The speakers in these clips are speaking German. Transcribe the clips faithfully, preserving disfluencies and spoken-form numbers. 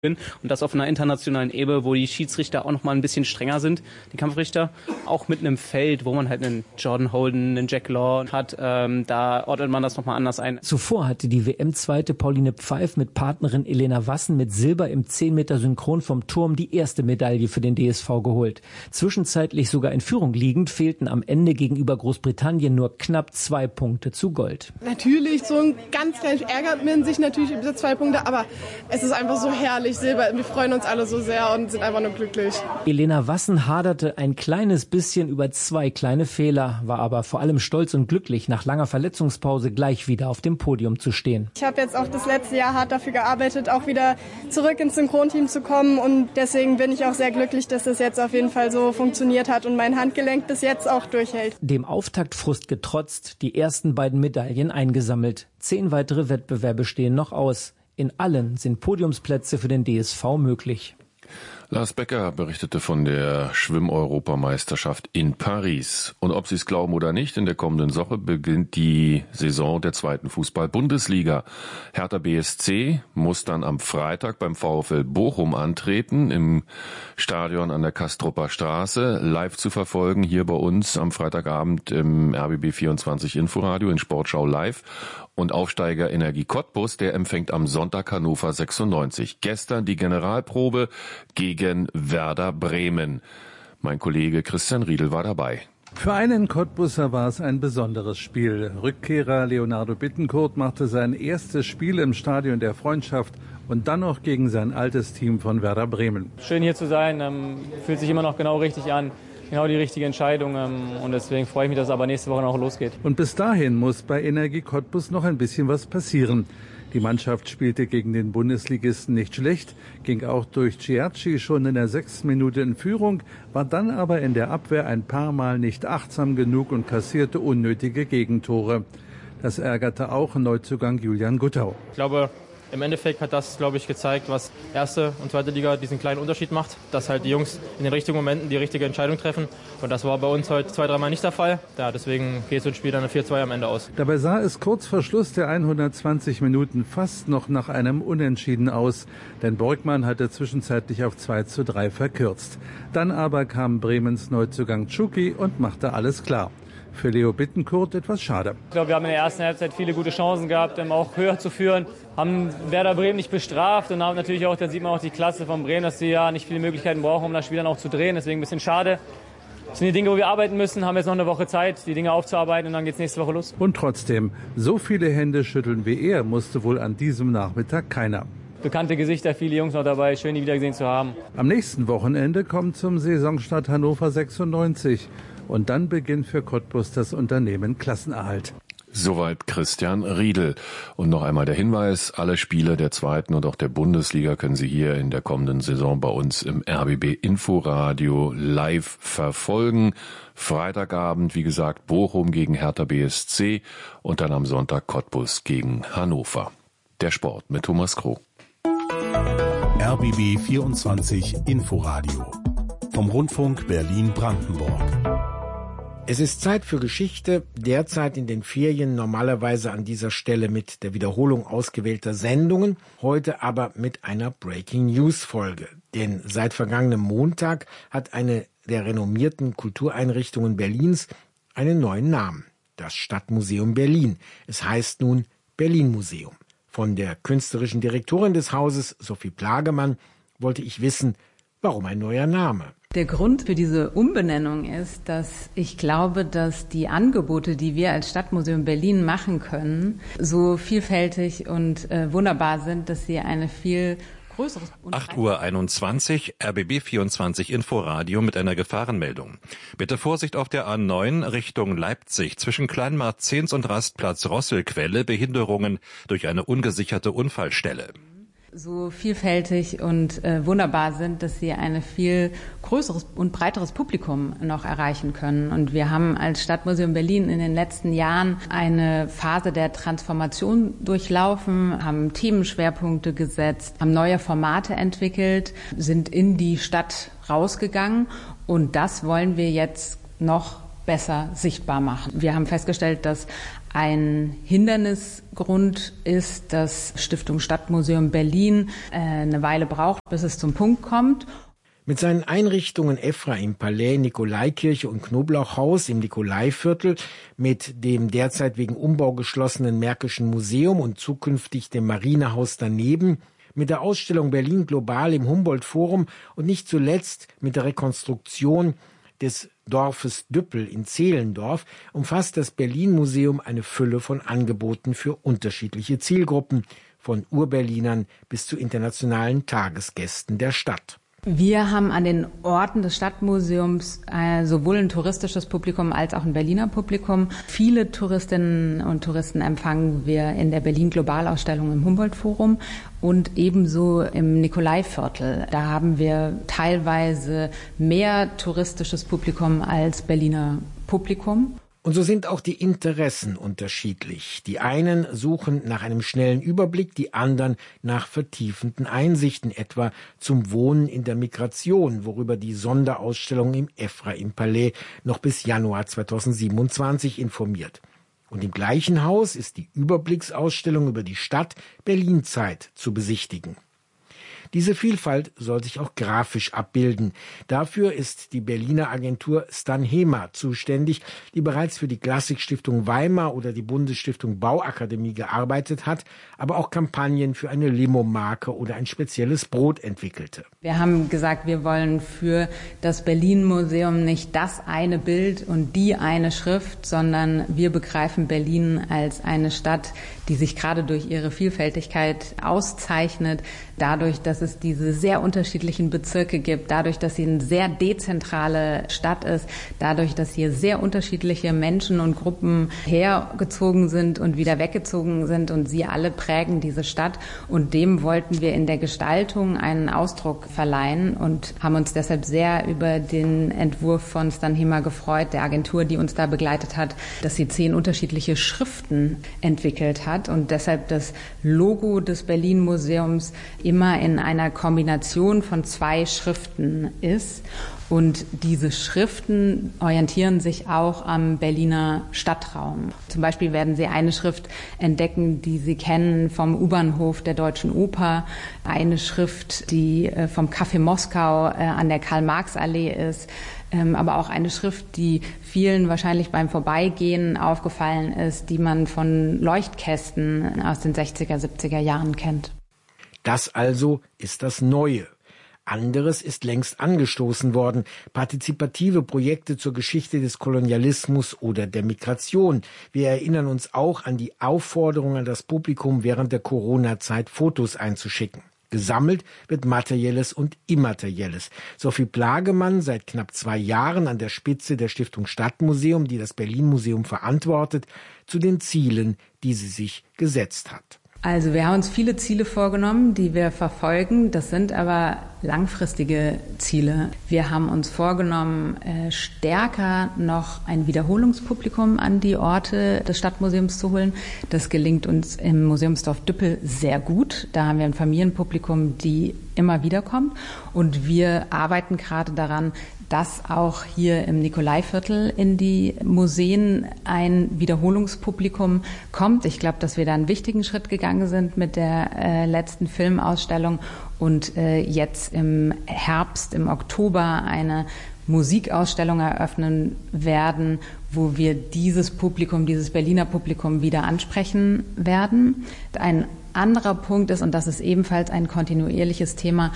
Und das auf einer internationalen Ebene, wo die Schiedsrichter auch noch mal ein bisschen strenger sind, die Kampfrichter, auch mit einem Feld, wo man halt einen Jordan Holden, einen Jack Law hat, ähm, da ordnet man das noch mal anders ein. Zuvor hatte die W M-Zweite Pauline Pfeif mit Partnerin Elena Wassen mit Silber im zehn Meter Synchron vom Turm die erste Medaille für den D S V geholt. Zwischenzeitlich sogar in Führung liegend, fehlten am Ende gegenüber Großbritannien nur knapp zwei Punkte zu Gold. Natürlich, so ein ganz kleines ärgert man sich natürlich über diese zwei Punkte, aber es ist einfach so herrlich. Silber. Wir freuen uns alle so sehr und sind einfach nur glücklich. Elena Wassen haderte ein kleines bisschen über zwei kleine Fehler, war aber vor allem stolz und glücklich, nach langer Verletzungspause gleich wieder auf dem Podium zu stehen. Ich habe jetzt auch das letzte Jahr hart dafür gearbeitet, auch wieder zurück ins Synchronteam zu kommen und deswegen bin ich auch sehr glücklich, dass das jetzt auf jeden Fall so funktioniert hat und mein Handgelenk bis jetzt auch durchhält. Dem Auftaktfrust getrotzt, die ersten beiden Medaillen eingesammelt. Zehn weitere Wettbewerbe stehen noch aus. In allen sind Podiumsplätze für den D S V möglich. Lars Becker berichtete von der Schwimm-Europameisterschaft in Paris. Und ob Sie es glauben oder nicht, in der kommenden Woche beginnt die Saison der zweiten Fußball-Bundesliga. Hertha B S C muss dann am Freitag beim VfL Bochum antreten, im Stadion an der Kastrupper Straße, live zu verfolgen, hier bei uns am Freitagabend im R B B vierundzwanzig Inforadio in Sportschau Live. Und Aufsteiger Energie Cottbus, der empfängt am Sonntag Hannover sechsundneunzig. Gestern die Generalprobe gegen Werder Bremen. Mein Kollege Christian Riedel war dabei. Für einen Cottbuser war es ein besonderes Spiel. Rückkehrer Leonardo Bittencourt machte sein erstes Spiel im Stadion der Freundschaft und dann noch gegen sein altes Team von Werder Bremen. Schön hier zu sein, ähm, fühlt sich immer noch genau richtig an. Genau die richtige Entscheidung ähm, und deswegen freue ich mich, dass es aber nächste Woche noch losgeht. Und bis dahin muss bei Energie Cottbus noch ein bisschen was passieren. Die Mannschaft spielte gegen den Bundesligisten nicht schlecht, ging auch durch Ciacci schon in der sechsten Minute in Führung, war dann aber in der Abwehr ein paar Mal nicht achtsam genug und kassierte unnötige Gegentore. Das ärgerte auch Neuzugang Julian Guttau. Ich glaube, im Endeffekt hat das, glaube ich, gezeigt, was erste und zweite Liga diesen kleinen Unterschied macht, dass halt die Jungs in den richtigen Momenten die richtige Entscheidung treffen. Und das war bei uns heute zwei, dreimal nicht der Fall. Ja, deswegen geht so ein Spiel dann vier zwei am Ende aus. Dabei sah es kurz vor Schluss der hundertzwanzig Minuten fast noch nach einem Unentschieden aus, denn Borgmann hatte zwischenzeitlich auf zwei zu drei verkürzt. Dann aber kam Bremens Neuzugang Tschuki und machte alles klar. Für Leo Bittencourt etwas schade. Ich glaube, wir haben in der ersten Halbzeit viele gute Chancen gehabt, auch höher zu führen, haben Werder Bremen nicht bestraft und haben natürlich auch, da sieht man auch die Klasse von Bremen, dass sie ja nicht viele Möglichkeiten brauchen, um das Spiel dann auch zu drehen. Deswegen ein bisschen schade. Das sind die Dinge, wo wir arbeiten müssen, haben jetzt noch eine Woche Zeit, die Dinge aufzuarbeiten und dann geht's nächste Woche los. Und trotzdem, so viele Hände schütteln wie er musste wohl an diesem Nachmittag keiner. Bekannte Gesichter, viele Jungs noch dabei, schön die wiedergesehen zu haben. Am nächsten Wochenende kommt zum Saisonstart Hannover sechsundneunzig. Und dann beginnt für Cottbus das Unternehmen Klassenerhalt. Soweit Christian Riedel. Und noch einmal der Hinweis, alle Spiele der zweiten und auch der Bundesliga können Sie hier in der kommenden Saison bei uns im R B B Inforadio live verfolgen. Freitagabend, wie gesagt, Bochum gegen Hertha B S C und dann am Sonntag Cottbus gegen Hannover. Der Sport mit Thomas Kroh. R B B vierundzwanzig Inforadio vom Rundfunk Berlin-Brandenburg. Es ist Zeit für Geschichte, derzeit in den Ferien normalerweise an dieser Stelle mit der Wiederholung ausgewählter Sendungen, heute aber mit einer Breaking-News-Folge. Denn seit vergangenem Montag hat eine der renommierten Kultureinrichtungen Berlins einen neuen Namen, das Stadtmuseum Berlin. Es heißt nun Berlin-Museum. Von der künstlerischen Direktorin des Hauses, Sophie Plagemann, wollte ich wissen, warum ein neuer Name? Der Grund für diese Umbenennung ist, dass ich glaube, dass die Angebote, die wir als Stadtmuseum Berlin machen können, so vielfältig und äh, wunderbar sind, dass sie eine viel größere... acht Uhr einundzwanzig, R B B vierundzwanzig Inforadio mit einer Gefahrenmeldung. Bitte Vorsicht auf der A neun Richtung Leipzig zwischen Kleinmarkt-Zehns und Rastplatz Rosselquelle, Behinderungen durch eine ungesicherte Unfallstelle. So vielfältig und äh, wunderbar sind, dass sie ein viel größeres und breiteres Publikum noch erreichen können. Und wir haben als Stadtmuseum Berlin in den letzten Jahren eine Phase der Transformation durchlaufen, haben Themenschwerpunkte gesetzt, haben neue Formate entwickelt, sind in die Stadt rausgegangen. Und das wollen wir jetzt noch besser sichtbar machen. Wir haben festgestellt, dass ein Hindernisgrund ist, dass Stiftung Stadtmuseum Berlin äh, eine Weile braucht, bis es zum Punkt kommt. Mit seinen Einrichtungen Ephraim-Palais, Nikolaikirche und Knoblauchhaus im Nikolaiviertel, mit dem derzeit wegen Umbau geschlossenen Märkischen Museum und zukünftig dem Marinehaus daneben, mit der Ausstellung Berlin Global im Humboldt-Forum und nicht zuletzt mit der Rekonstruktion des Dorfes Düppel in Zehlendorf umfasst das Berlin-Museum eine Fülle von Angeboten für unterschiedliche Zielgruppen, von Urberlinern bis zu internationalen Tagesgästen der Stadt. Wir haben an den Orten des Stadtmuseums äh, sowohl ein touristisches Publikum als auch ein Berliner Publikum. Viele Touristinnen und Touristen empfangen wir in der Berlin-Global-Ausstellung im Humboldt-Forum und ebenso im Nikolaiviertel. Da haben wir teilweise mehr touristisches Publikum als Berliner Publikum. Und so sind auch die Interessen unterschiedlich. Die einen suchen nach einem schnellen Überblick, die anderen nach vertiefenden Einsichten, etwa zum Wohnen in der Migration, worüber die Sonderausstellung im Ephraim-Palais noch bis Januar zweitausendsiebenundzwanzig informiert. Und im gleichen Haus ist die Überblicksausstellung über die Stadt Berlin-Zeit zu besichtigen. Diese Vielfalt soll sich auch grafisch abbilden. Dafür ist die Berliner Agentur Stanhema zuständig, die bereits für die Klassikstiftung Weimar oder die Bundesstiftung Bauakademie gearbeitet hat, aber auch Kampagnen für eine Limo-Marke oder ein spezielles Brot entwickelte. Wir haben gesagt, wir wollen für das Berlin-Museum nicht das eine Bild und die eine Schrift, sondern wir begreifen Berlin als eine Stadt, die sich gerade durch ihre Vielfältigkeit auszeichnet, dadurch, dass es diese sehr unterschiedlichen Bezirke gibt, dadurch, dass sie eine sehr dezentrale Stadt ist, dadurch, dass hier sehr unterschiedliche Menschen und Gruppen hergezogen sind und wieder weggezogen sind und sie alle prägen diese Stadt. Und dem wollten wir in der Gestaltung einen Ausdruck verleihen und haben uns deshalb sehr über den Entwurf von Stanhema gefreut, der Agentur, die uns da begleitet hat, dass sie zehn unterschiedliche Schriften entwickelt hat und deshalb das Logo des Berlin-Museums immer in einer Kombination von zwei Schriften ist. Und diese Schriften orientieren sich auch am Berliner Stadtraum. Zum Beispiel werden Sie eine Schrift entdecken, die Sie kennen vom U-Bahnhof der Deutschen Oper. Eine Schrift, die vom Café Moskau an der Karl-Marx-Allee ist. Aber auch eine Schrift, die vielen wahrscheinlich beim Vorbeigehen aufgefallen ist, die man von Leuchtkästen aus den sechziger, siebziger Jahren kennt. Das also ist das Neue. Anderes ist längst angestoßen worden. Partizipative Projekte zur Geschichte des Kolonialismus oder der Migration. Wir erinnern uns auch an die Aufforderung an das Publikum, während der Corona-Zeit Fotos einzuschicken. Gesammelt wird Materielles und Immaterielles. Sophie Plagemann, seit knapp zwei Jahren an der Spitze der Stiftung Stadtmuseum, die das Berlin-Museum verantwortet, zu den Zielen, die sie sich gesetzt hat. Also wir haben uns viele Ziele vorgenommen, die wir verfolgen. Das sind aber langfristige Ziele. Wir haben uns vorgenommen, stärker noch ein Wiederholungspublikum an die Orte des Stadtmuseums zu holen. Das gelingt uns im Museumsdorf Düppel sehr gut. Da haben wir ein Familienpublikum, die immer wieder kommt. Und wir arbeiten gerade daran, dass auch hier im Nikolaiviertel in die Museen ein Wiederholungspublikum kommt. Ich glaube, dass wir da einen wichtigen Schritt gegangen sind mit der äh, letzten Filmausstellung und äh, jetzt im Herbst, im Oktober eine Musikausstellung eröffnen werden, wo wir dieses Publikum, dieses Berliner Publikum wieder ansprechen werden. Ein anderer Punkt ist, und das ist ebenfalls ein kontinuierliches Thema,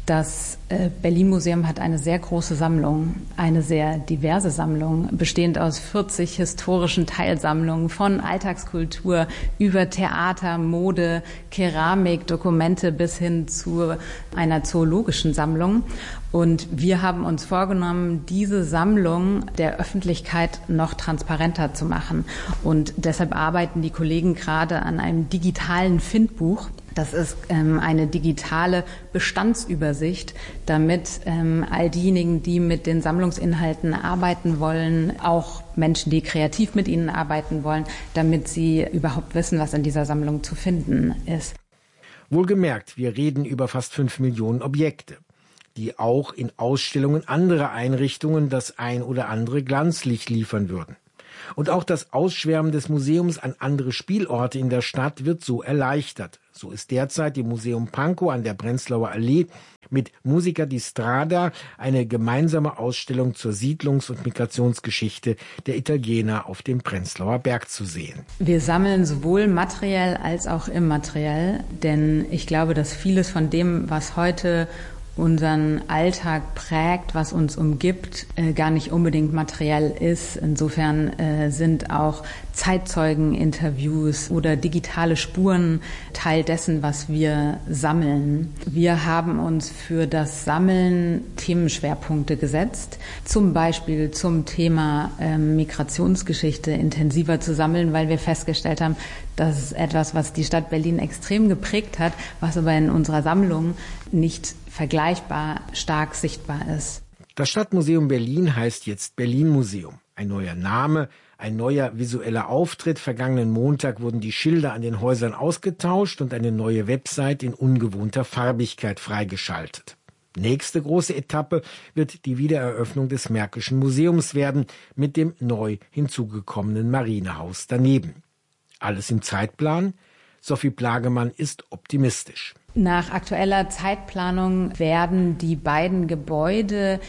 das Berlin-Museum hat eine sehr große Sammlung, eine sehr diverse Sammlung, bestehend aus vierzig historischen Teilsammlungen von Alltagskultur über Theater, Mode, Keramik, Dokumente bis hin zu einer zoologischen Sammlung. Und wir haben uns vorgenommen, diese Sammlung der Öffentlichkeit noch transparenter zu machen. Und deshalb arbeiten die Kollegen gerade an einem digitalen Findbuch. Das ist ähm, eine digitale Bestandsübersicht, damit ähm, all diejenigen, die mit den Sammlungsinhalten arbeiten wollen, auch Menschen, die kreativ mit ihnen arbeiten wollen, damit sie überhaupt wissen, was in dieser Sammlung zu finden ist. Wohlgemerkt, wir reden über fast fünf Millionen Objekte. die auch in Ausstellungen anderer Einrichtungen das ein oder andere Glanzlicht liefern würden. Und auch das Ausschwärmen des Museums an andere Spielorte in der Stadt wird so erleichtert. So ist derzeit im Museum Pankow an der Prenzlauer Allee mit Musica di Strada eine gemeinsame Ausstellung zur Siedlungs- und Migrationsgeschichte der Italiener auf dem Prenzlauer Berg zu sehen. Wir sammeln sowohl materiell als auch immateriell, denn ich glaube, dass vieles von dem, was heute unseren Alltag prägt, was uns umgibt, äh, gar nicht unbedingt materiell ist. Insofern äh, sind auch Zeitzeugeninterviews oder digitale Spuren Teil dessen, was wir sammeln. Wir haben uns für das Sammeln Themenschwerpunkte gesetzt, zum Beispiel zum Thema äh, Migrationsgeschichte intensiver zu sammeln, weil wir festgestellt haben, das ist etwas, was die Stadt Berlin extrem geprägt hat, was aber in unserer Sammlung nicht vergleichbar stark sichtbar ist. Das Stadtmuseum Berlin heißt jetzt Berlin Museum. Ein neuer Name, ein neuer visueller Auftritt. Vergangenen Montag wurden die Schilder an den Häusern ausgetauscht und eine neue Website in ungewohnter Farbigkeit freigeschaltet. Nächste große Etappe wird die Wiedereröffnung des Märkischen Museums werden, mit dem neu hinzugekommenen Marinehaus daneben. Alles im Zeitplan? Sophie Plagemann ist optimistisch. Nach aktueller Zeitplanung werden die beiden Gebäude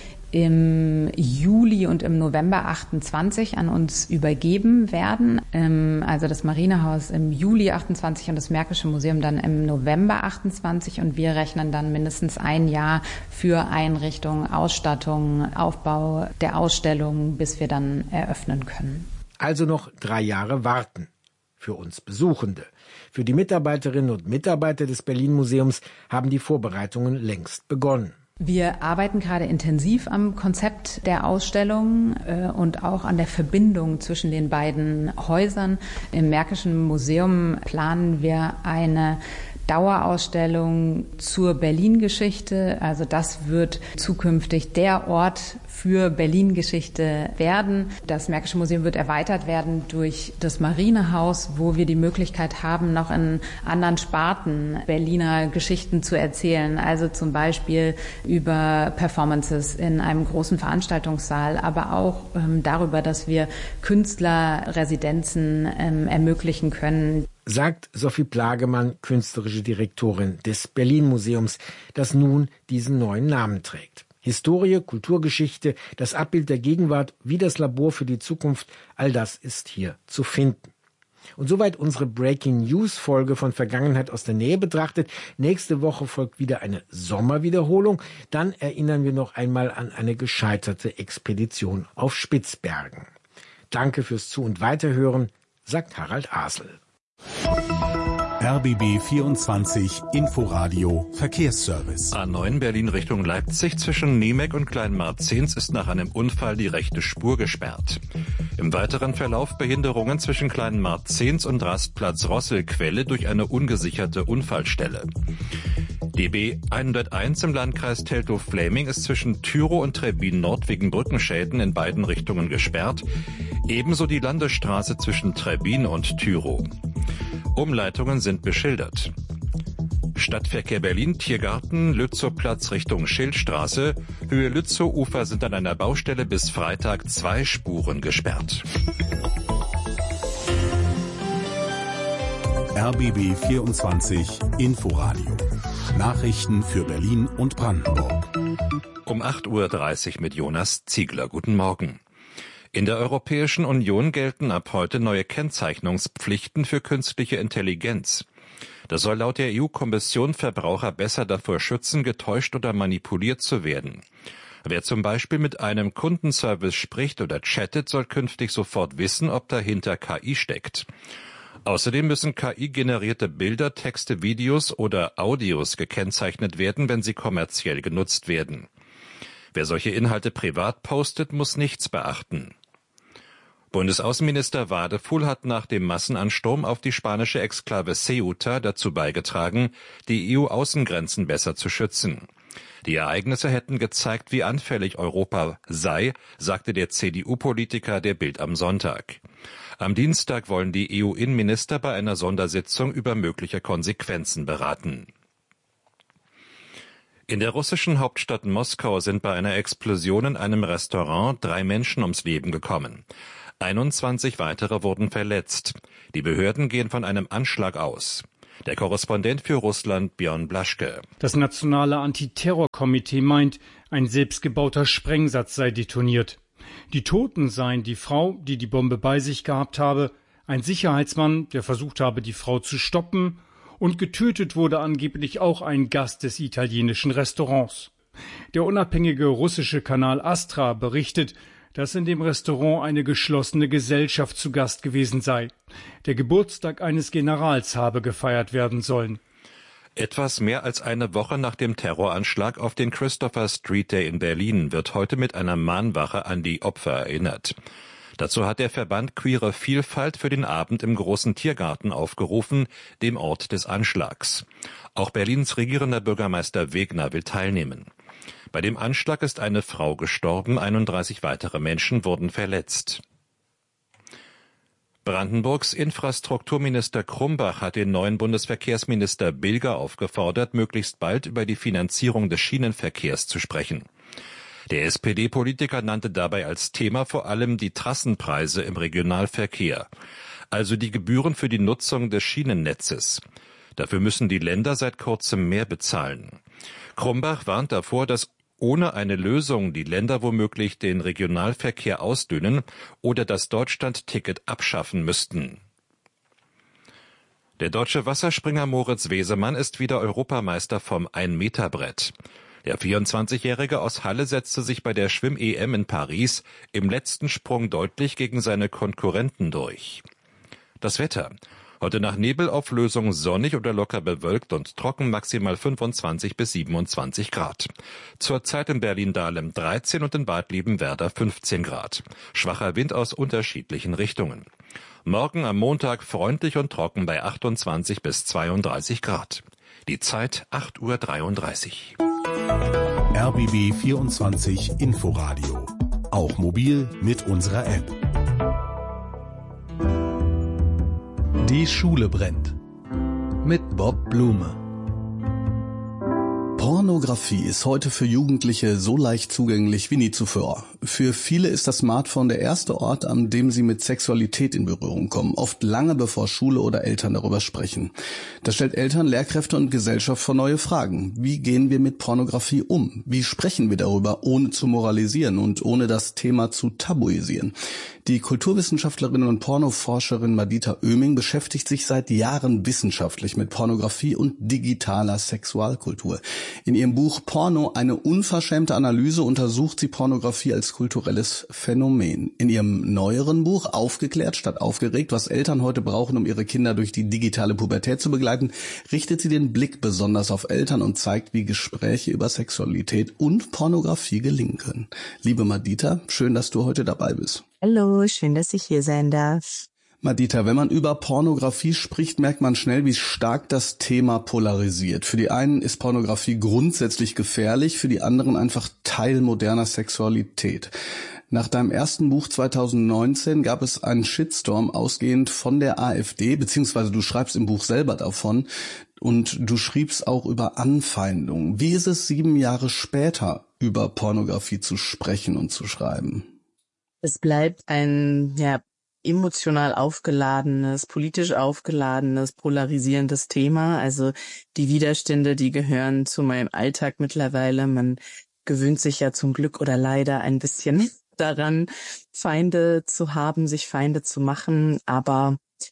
im Juli und im November achtundzwanzig an uns übergeben werden. Also das Marinehaus im Juli achtundzwanzig und das Märkische Museum dann im November achtundzwanzig. Und wir rechnen dann mindestens ein Jahr für Einrichtung, Ausstattung, Aufbau der Ausstellung, bis wir dann eröffnen können. Also noch drei Jahre warten. Für uns Besuchende. Für die Mitarbeiterinnen und Mitarbeiter des Berlin Museums haben die Vorbereitungen längst begonnen. Wir arbeiten gerade intensiv am Konzept der Ausstellung äh, und auch an der Verbindung zwischen den beiden Häusern. Im Märkischen Museum planen wir eine Dauerausstellung zur Berlin-Geschichte. Also das wird zukünftig der Ort für Berlin-Geschichte werden. Das Märkische Museum wird erweitert werden durch das Marinehaus, wo wir die Möglichkeit haben, noch in anderen Sparten Berliner Geschichten zu erzählen. Also zum Beispiel über Performances in einem großen Veranstaltungssaal, aber auch ähm, darüber, dass wir Künstlerresidenzen ähm, ermöglichen können. Sagt Sophie Plagemann, künstlerische Direktorin des Berlin Museums, das nun diesen neuen Namen trägt. Historie, Kulturgeschichte, das Abbild der Gegenwart wie das Labor für die Zukunft, all das ist hier zu finden. Und soweit unsere Breaking News Folge von Vergangenheit aus der Nähe betrachtet. Nächste Woche folgt wieder eine Sommerwiederholung. Dann erinnern wir noch einmal an eine gescheiterte Expedition auf Spitzbergen. Danke fürs Zu- und Weiterhören, sagt Harald Asel. R B B vierundzwanzig Inforadio Verkehrsservice. A neun Berlin Richtung Leipzig zwischen Niemek und Kleinmarzens ist nach einem Unfall die rechte Spur gesperrt. Im weiteren Verlauf Behinderungen zwischen Kleinmarzens und Rastplatz Rosselquelle durch eine ungesicherte Unfallstelle. D B hunderteins im Landkreis Teltow-Fläming ist zwischen Tyrow und Trebbin Nord wegen Brückenschäden in beiden Richtungen gesperrt. Ebenso die Landesstraße zwischen Trebbin und Tyrow. Umleitungen sind beschildert. Stadtverkehr Berlin, Tiergarten, Lützowplatz Richtung Schildstraße. Höhe Lützow-Ufer sind an einer Baustelle bis Freitag zwei Spuren gesperrt. R B B vierundzwanzig Inforadio. Nachrichten für Berlin und Brandenburg. Um acht Uhr dreißig mit Jonas Ziegler. Guten Morgen. In der Europäischen Union gelten ab heute neue Kennzeichnungspflichten für künstliche Intelligenz. Das soll laut der E U-Kommission Verbraucher besser davor schützen, getäuscht oder manipuliert zu werden. Wer zum Beispiel mit einem Kundenservice spricht oder chattet, soll künftig sofort wissen, ob dahinter K I steckt. Außerdem müssen K I-generierte Bilder, Texte, Videos oder Audios gekennzeichnet werden, wenn sie kommerziell genutzt werden. Wer solche Inhalte privat postet, muss nichts beachten. Bundesaußenminister Wadefuhl hat nach dem Massenansturm auf die spanische Exklave Ceuta dazu beigetragen, die E U-Außengrenzen besser zu schützen. Die Ereignisse hätten gezeigt, wie anfällig Europa sei, sagte der C D U-Politiker der Bild am Sonntag. Am Dienstag wollen die E U-Innenminister bei einer Sondersitzung über mögliche Konsequenzen beraten. In der russischen Hauptstadt Moskau sind bei einer Explosion in einem Restaurant drei Menschen ums Leben gekommen. einundzwanzig weitere wurden verletzt. Die Behörden gehen von einem Anschlag aus. Der Korrespondent für Russland, Björn Blaschke. Das Nationale Antiterrorkomitee meint, ein selbstgebauter Sprengsatz sei detoniert. Die Toten seien die Frau, die die Bombe bei sich gehabt habe, ein Sicherheitsmann, der versucht habe, die Frau zu stoppen, und getötet wurde angeblich auch ein Gast des italienischen Restaurants. Der unabhängige russische Kanal Astra berichtet, dass in dem Restaurant eine geschlossene Gesellschaft zu Gast gewesen sei. Der Geburtstag eines Generals habe gefeiert werden sollen. Etwas mehr als eine Woche nach dem Terroranschlag auf den Christopher Street Day in Berlin wird heute mit einer Mahnwache an die Opfer erinnert. Dazu hat der Verband Queere Vielfalt für den Abend im Großen Tiergarten aufgerufen, dem Ort des Anschlags. Auch Berlins regierender Bürgermeister Wegner will teilnehmen. Bei dem Anschlag ist eine Frau gestorben, einunddreißig weitere Menschen wurden verletzt. Brandenburgs Infrastrukturminister Krumbach hat den neuen Bundesverkehrsminister Bilger aufgefordert, möglichst bald über die Finanzierung des Schienenverkehrs zu sprechen. Der S P D-Politiker nannte dabei als Thema vor allem die Trassenpreise im Regionalverkehr, also die Gebühren für die Nutzung des Schienennetzes. Dafür müssen die Länder seit kurzem mehr bezahlen. Krumbach warnt davor, dass ohne eine Lösung die Länder womöglich den Regionalverkehr ausdünnen oder das Deutschland-Ticket abschaffen müssten. Der deutsche Wasserspringer Moritz Wesemann ist wieder Europameister vom ein-Meter-Brett. Der vierundzwanzigjährige aus Halle setzte sich bei der Schwimm-E M in Paris im letzten Sprung deutlich gegen seine Konkurrenten durch. Das Wetter. Heute nach Nebelauflösung sonnig oder locker bewölkt und trocken, maximal fünfundzwanzig bis siebenundzwanzig Grad. Zurzeit in Berlin-Dahlem dreizehn und in Bad Liebenwerda fünfzehn Grad. Schwacher Wind aus unterschiedlichen Richtungen. Morgen am Montag freundlich und trocken bei achtundzwanzig bis zweiunddreißig Grad. Die Zeit acht Uhr dreiunddreißig. R B B vierundzwanzig Inforadio. Auch mobil mit unserer App. Die Schule brennt. Mit Bob Blume. Pornografie ist heute für Jugendliche so leicht zugänglich wie nie zuvor. Für viele ist das Smartphone der erste Ort, an dem sie mit Sexualität in Berührung kommen, oft lange bevor Schule oder Eltern darüber sprechen. Das stellt Eltern, Lehrkräfte und Gesellschaft vor neue Fragen. Wie gehen wir mit Pornografie um? Wie sprechen wir darüber, ohne zu moralisieren und ohne das Thema zu tabuisieren? Die Kulturwissenschaftlerin und Pornoforscherin Madita Oeming beschäftigt sich seit Jahren wissenschaftlich mit Pornografie und digitaler Sexualkultur. In ihrem Buch Porno, eine unverschämte Analyse, untersucht sie Pornografie als kulturelles Phänomen. In ihrem neueren Buch Aufgeklärt statt aufgeregt, was Eltern heute brauchen, um ihre Kinder durch die digitale Pubertät zu begleiten, richtet sie den Blick besonders auf Eltern und zeigt, wie Gespräche über Sexualität und Pornografie gelingen können. Liebe Madita, schön, dass du heute dabei bist. Hallo, schön, dass ich hier sein darf. Madita, wenn man über Pornografie spricht, merkt man schnell, wie stark das Thema polarisiert. Für die einen ist Pornografie grundsätzlich gefährlich, für die anderen einfach Teil moderner Sexualität. Nach deinem ersten Buch zweitausendneunzehn gab es einen Shitstorm ausgehend von der AfD, beziehungsweise du schreibst im Buch selber davon und du schriebst auch über Anfeindungen. Wie ist es sieben Jahre später, über Pornografie zu sprechen und zu schreiben? Es bleibt ein, ja, emotional aufgeladenes, politisch aufgeladenes, polarisierendes Thema. Also die Widerstände, die gehören zu meinem Alltag mittlerweile. Man gewöhnt sich ja zum Glück oder leider ein bisschen daran, Feinde zu haben, sich Feinde zu machen. Aber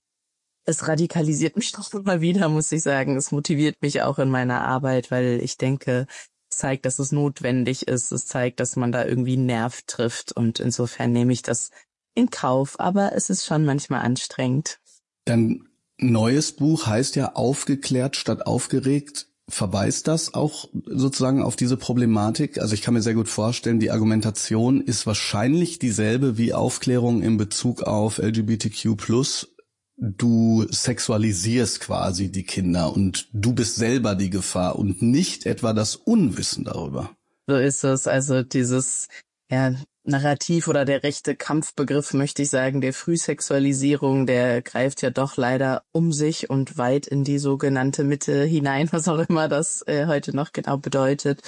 es radikalisiert mich doch immer wieder, muss ich sagen. Es motiviert mich auch in meiner Arbeit, weil ich denke, es zeigt, dass es notwendig ist. Es zeigt, dass man da irgendwie einen Nerv trifft. Und insofern nehme ich das in Kauf, aber es ist schon manchmal anstrengend. Dein neues Buch heißt ja Aufgeklärt statt aufgeregt. Verweist das auch sozusagen auf diese Problematik? Also ich kann mir sehr gut vorstellen, die Argumentation ist wahrscheinlich dieselbe wie Aufklärung in Bezug auf L G B T Q plus. Du sexualisierst quasi die Kinder und du bist selber die Gefahr und nicht etwa das Unwissen darüber. So ist es. Also dieses, ja, Narrativ oder der rechte Kampfbegriff, möchte ich sagen, der Frühsexualisierung, der greift ja doch leider um sich und weit in die sogenannte Mitte hinein, was auch immer das äh, heute noch genau bedeutet.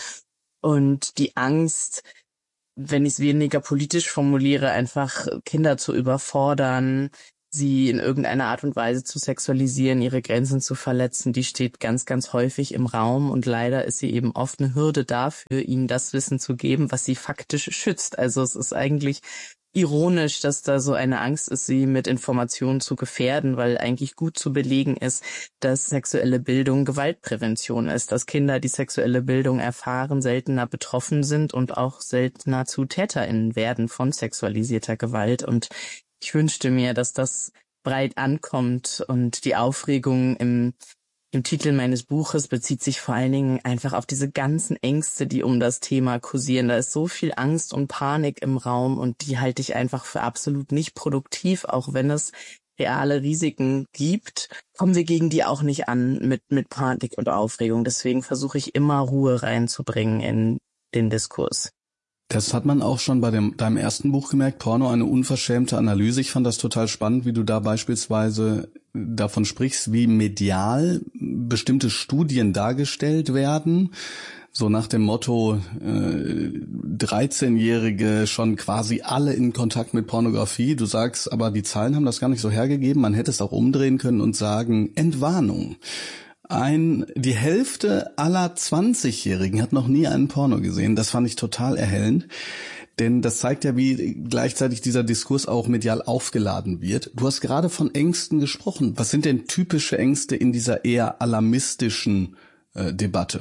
Und die Angst, wenn ich es weniger politisch formuliere, einfach Kinder zu überfordern, sie in irgendeiner Art und Weise zu sexualisieren, ihre Grenzen zu verletzen, die steht ganz, ganz häufig im Raum und leider ist sie eben oft eine Hürde dafür, ihnen das Wissen zu geben, was sie faktisch schützt. Also es ist eigentlich ironisch, dass da so eine Angst ist, sie mit Informationen zu gefährden, weil eigentlich gut zu belegen ist, dass sexuelle Bildung Gewaltprävention ist, dass Kinder, die sexuelle Bildung erfahren, seltener betroffen sind und auch seltener zu TäterInnen werden von sexualisierter Gewalt. Und ich wünschte mir, dass das breit ankommt und die Aufregung im, im Titel meines Buches bezieht sich vor allen Dingen einfach auf diese ganzen Ängste, die um das Thema kursieren. Da ist so viel Angst und Panik im Raum und die halte ich einfach für absolut nicht produktiv, auch wenn es reale Risiken gibt, kommen wir gegen die auch nicht an mit, mit Panik und Aufregung. Deswegen versuche ich immer Ruhe reinzubringen in den Diskurs. Das hat man auch schon bei dem, deinem ersten Buch gemerkt, Porno, eine unverschämte Analyse. Ich fand das total spannend, wie du da beispielsweise davon sprichst, wie medial bestimmte Studien dargestellt werden. So nach dem Motto, äh, dreizehnjährige schon quasi alle in Kontakt mit Pornografie. Du sagst, aber die Zahlen haben das gar nicht so hergegeben. Man hätte es auch umdrehen können und sagen, Entwarnung. Ein, die Hälfte aller zwanzigjährigen hat noch nie einen Porno gesehen. Das fand ich total erhellend. Denn das zeigt ja, wie gleichzeitig dieser Diskurs auch medial aufgeladen wird. Du hast gerade von Ängsten gesprochen. Was sind denn typische Ängste in dieser eher alarmistischen äh, Debatte?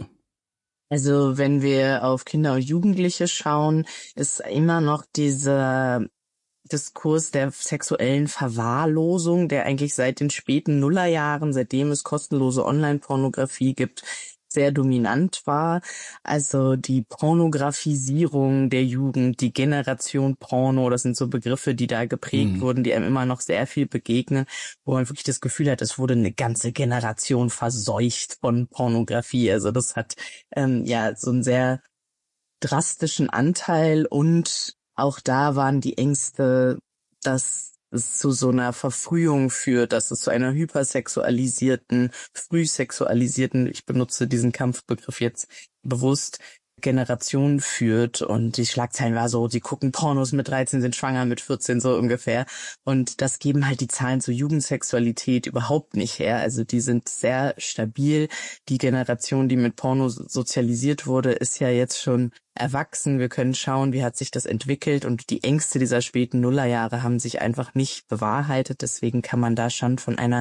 Also wenn wir auf Kinder und Jugendliche schauen, ist immer noch dieser Diskurs der sexuellen Verwahrlosung, der eigentlich seit den späten Nullerjahren, seitdem es kostenlose Online-Pornografie gibt, sehr dominant war. Also die Pornografisierung der Jugend, die Generation Porno, das sind so Begriffe, die da geprägt mhm. wurden, die einem immer noch sehr viel begegnen, wo man wirklich das Gefühl hat, es wurde eine ganze Generation verseucht von Pornografie. Also das hat ähm, ja so einen sehr drastischen Anteil und auch da waren die Ängste, dass es zu so einer Verfrühung führt, dass es zu einer hypersexualisierten, frühsexualisierten, ich benutze diesen Kampfbegriff jetzt bewusst, Generation führt. Und die Schlagzeilen war so, sie gucken Pornos mit dreizehn, sind schwanger mit vierzehn, so ungefähr. Und das geben halt die Zahlen zur Jugendsexualität überhaupt nicht her. Also die sind sehr stabil. Die Generation, die mit Porno sozialisiert wurde, ist ja jetzt schon erwachsen. Wir können schauen, wie hat sich das entwickelt. Und die Ängste dieser späten Nullerjahre haben sich einfach nicht bewahrheitet. Deswegen kann man da schon von einer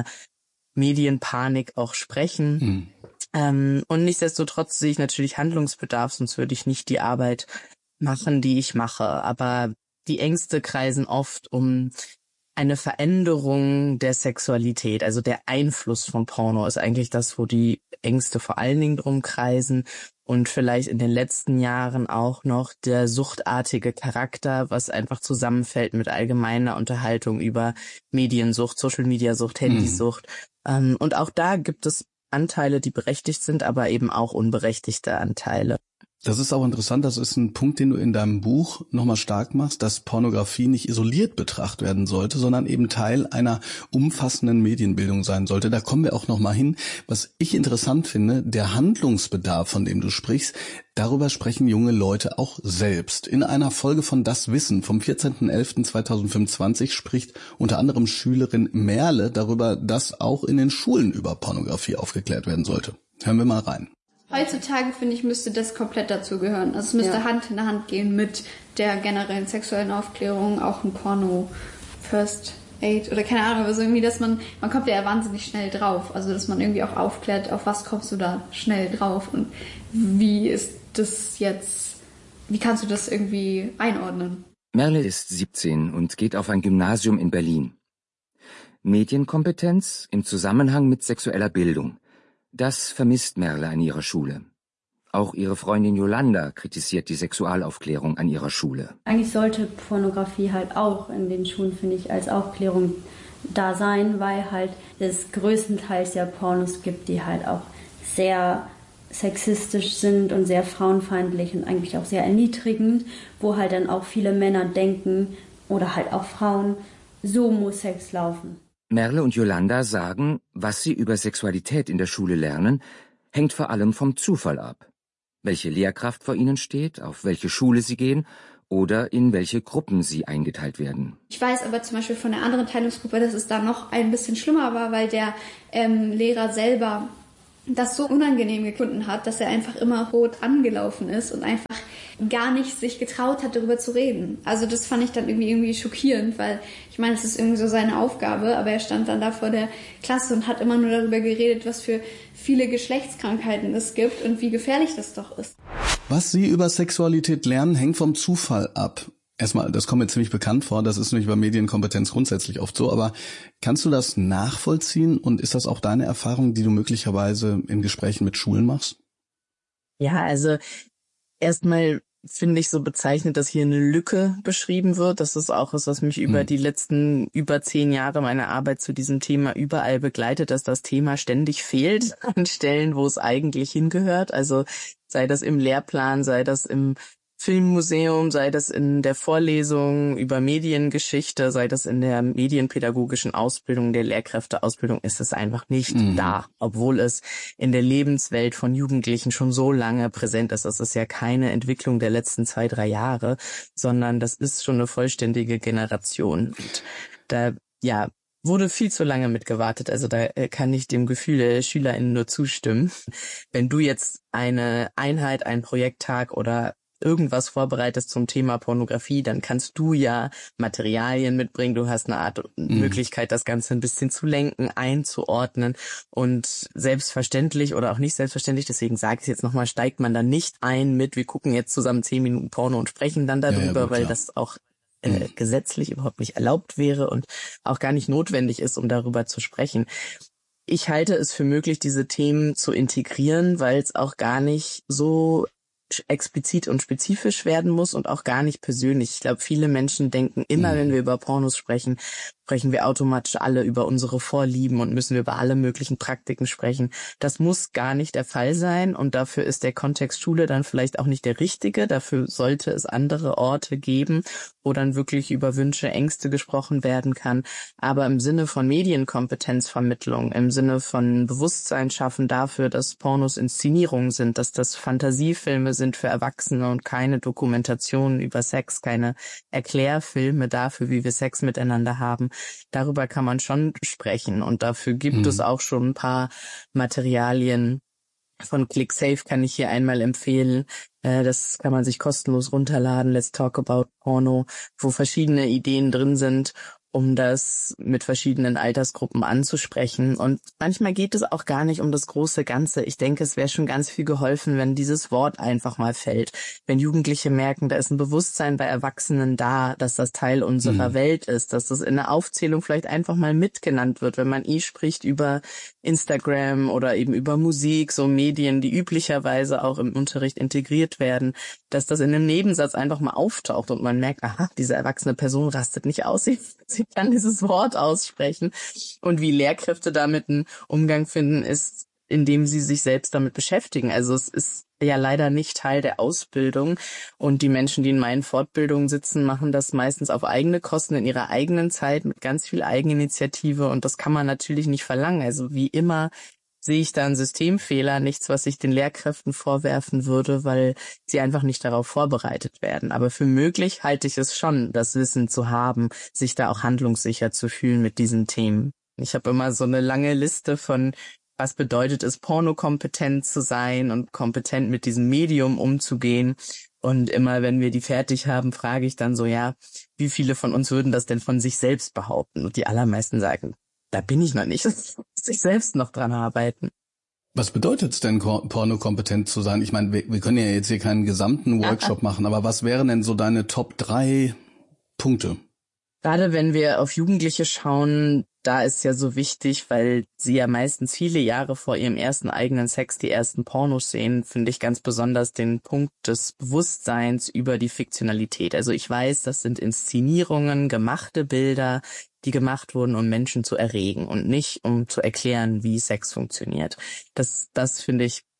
Medienpanik auch sprechen. Mhm. Ähm, und nichtsdestotrotz sehe ich natürlich Handlungsbedarf, sonst würde ich nicht die Arbeit machen, die ich mache. Aber die Ängste kreisen oft um eine Veränderung der Sexualität. Also der Einfluss von Porno ist eigentlich das, wo die Ängste vor allen Dingen drum kreisen. Und vielleicht in den letzten Jahren auch noch der suchtartige Charakter, was einfach zusammenfällt mit allgemeiner Unterhaltung über Mediensucht, Social-Media-Sucht, Handysucht. Mhm. Ähm, und auch da gibt es Anteile, die berechtigt sind, aber eben auch unberechtigte Anteile. Das ist auch interessant, das ist ein Punkt, den du in deinem Buch nochmal stark machst, dass Pornografie nicht isoliert betrachtet werden sollte, sondern eben Teil einer umfassenden Medienbildung sein sollte. Da kommen wir auch nochmal hin. Was ich interessant finde, der Handlungsbedarf, von dem du sprichst, darüber sprechen junge Leute auch selbst. In einer Folge von Das Wissen vom vierzehnten elften zweitausendfünfundzwanzig spricht unter anderem Schülerin Merle darüber, dass auch in den Schulen über Pornografie aufgeklärt werden sollte. Hören wir mal rein. Heutzutage, finde ich, müsste das komplett dazugehören. Also es müsste ja. Hand in Hand gehen mit der generellen sexuellen Aufklärung, auch ein Porno First Aid oder keine Ahnung, also irgendwie, dass man, man kommt ja wahnsinnig schnell drauf. Also dass man irgendwie auch aufklärt, auf was kommst du da schnell drauf und wie ist das jetzt, wie kannst du das irgendwie einordnen? Merle ist siebzehn und geht auf ein Gymnasium in Berlin. Medienkompetenz im Zusammenhang mit sexueller Bildung. Das vermisst Merle an ihrer Schule. Auch ihre Freundin Yolanda kritisiert die Sexualaufklärung an ihrer Schule. Eigentlich sollte Pornografie halt auch in den Schulen, finde ich, als Aufklärung da sein, weil halt es größtenteils ja Pornos gibt, die halt auch sehr sexistisch sind und sehr frauenfeindlich und eigentlich auch sehr erniedrigend, wo halt dann auch viele Männer denken oder halt auch Frauen, so muss Sex laufen. Merle und Yolanda sagen, was sie über Sexualität in der Schule lernen, hängt vor allem vom Zufall ab. Welche Lehrkraft vor ihnen steht, auf welche Schule sie gehen oder in welche Gruppen sie eingeteilt werden. Ich weiß aber zum Beispiel von der anderen Teilungsgruppe, dass es da noch ein bisschen schlimmer war, weil der ähm, Lehrer selber das so unangenehm gefunden hat, dass er einfach immer rot angelaufen ist und einfach gar nicht sich getraut hat, darüber zu reden. Also das fand ich dann irgendwie, irgendwie schockierend, weil ich meine, es ist irgendwie so seine Aufgabe, aber er stand dann da vor der Klasse und hat immer nur darüber geredet, was für viele Geschlechtskrankheiten es gibt und wie gefährlich das doch ist. Was Sie über Sexualität lernen, hängt vom Zufall ab. Erstmal, das kommt mir ziemlich bekannt vor, das ist nämlich bei Medienkompetenz grundsätzlich oft so, aber kannst du das nachvollziehen und ist das auch deine Erfahrung, die du möglicherweise in Gesprächen mit Schulen machst? Ja, also erstmal finde ich so bezeichnend, dass hier eine Lücke beschrieben wird. Das ist auch was, was mich über die letzten über zehn Jahre meiner Arbeit zu diesem Thema überall begleitet, dass das Thema ständig fehlt an Stellen, wo es eigentlich hingehört. Also sei das im Lehrplan, sei das im Filmmuseum, sei das in der Vorlesung über Mediengeschichte, sei das in der medienpädagogischen Ausbildung, der Lehrkräfteausbildung, ist es einfach nicht mhm. da, obwohl es in der Lebenswelt von Jugendlichen schon so lange präsent ist. Das ist ja keine Entwicklung der letzten zwei, drei Jahre, sondern das ist schon eine vollständige Generation. Und da, ja, wurde viel zu lange mitgewartet. Also da kann ich dem Gefühl der SchülerInnen nur zustimmen. Wenn du jetzt eine Einheit, einen Projekttag oder irgendwas vorbereitest zum Thema Pornografie, dann kannst du ja Materialien mitbringen. Du hast eine Art mhm. Möglichkeit, das Ganze ein bisschen zu lenken, einzuordnen und selbstverständlich oder auch nicht selbstverständlich, deswegen sage ich es jetzt nochmal, steigt man dann nicht ein mit, wir gucken jetzt zusammen zehn Minuten Porno und sprechen dann darüber, ja, ja, weil das auch äh, mhm. gesetzlich überhaupt nicht erlaubt wäre und auch gar nicht notwendig ist, um darüber zu sprechen. Ich halte es für möglich, diese Themen zu integrieren, weil es auch gar nicht so explizit und spezifisch werden muss und auch gar nicht persönlich. Ich glaube, viele Menschen denken immer, mhm. wenn wir über Pornos sprechen, sprechen wir automatisch alle über unsere Vorlieben und müssen wir über alle möglichen Praktiken sprechen. Das muss gar nicht der Fall sein und dafür ist der Kontext Schule dann vielleicht auch nicht der richtige. Dafür sollte es andere Orte geben, wo dann wirklich über Wünsche, Ängste gesprochen werden kann. Aber im Sinne von Medienkompetenzvermittlung, im Sinne von Bewusstsein schaffen dafür, dass Pornos Inszenierungen sind, dass das Fantasiefilme sind für Erwachsene und keine Dokumentationen über Sex, keine Erklärfilme dafür, wie wir Sex miteinander haben. Darüber kann man schon sprechen und dafür gibt mhm. es auch schon ein paar Materialien. Von ClickSafe kann ich hier einmal empfehlen. Das kann man sich kostenlos runterladen. Let's Talk About Porno, wo verschiedene Ideen drin sind, um das mit verschiedenen Altersgruppen anzusprechen. Und manchmal geht es auch gar nicht um das große Ganze. Ich denke, es wäre schon ganz viel geholfen, wenn dieses Wort einfach mal fällt. Wenn Jugendliche merken, da ist ein Bewusstsein bei Erwachsenen da, dass das Teil unserer mhm. Welt ist, dass das in der Aufzählung vielleicht einfach mal mitgenannt wird, wenn man eh spricht über Instagram oder eben über Musik, so Medien, die üblicherweise auch im Unterricht integriert werden, dass das in einem Nebensatz einfach mal auftaucht und man merkt, aha, diese erwachsene Person rastet nicht aus, sie, sie kann dieses Wort aussprechen. Und wie Lehrkräfte damit einen Umgang finden, ist, indem sie sich selbst damit beschäftigen. Also es ist ja leider nicht Teil der Ausbildung und die Menschen, die in meinen Fortbildungen sitzen, machen das meistens auf eigene Kosten in ihrer eigenen Zeit mit ganz viel Eigeninitiative und das kann man natürlich nicht verlangen. Also wie immer sehe ich da einen Systemfehler, nichts, was ich den Lehrkräften vorwerfen würde, weil sie einfach nicht darauf vorbereitet werden. Aber für möglich halte ich es schon, das Wissen zu haben, sich da auch handlungssicher zu fühlen mit diesen Themen. Ich habe immer so eine lange Liste von, was bedeutet es, pornokompetent zu sein und kompetent mit diesem Medium umzugehen. Und immer, wenn wir die fertig haben, frage ich dann so, ja, wie viele von uns würden das denn von sich selbst behaupten? Und die allermeisten sagen, da bin ich noch nicht, muss ich selbst noch dran arbeiten. Was bedeutet es denn, pornokompetent zu sein? Ich meine, wir, wir können ja jetzt hier keinen gesamten Workshop machen, aber was wären denn so deine Top drei Punkte? Gerade wenn wir auf Jugendliche schauen, da ist ja so wichtig, weil sie ja meistens viele Jahre vor ihrem ersten eigenen Sex die ersten Pornos sehen, finde ich ganz besonders den Punkt des Bewusstseins über die Fiktionalität. Also ich weiß, das sind Inszenierungen, gemachte Bilder, die gemacht wurden, um Menschen zu erregen und nicht um zu erklären, wie Sex funktioniert. Das, das finde ich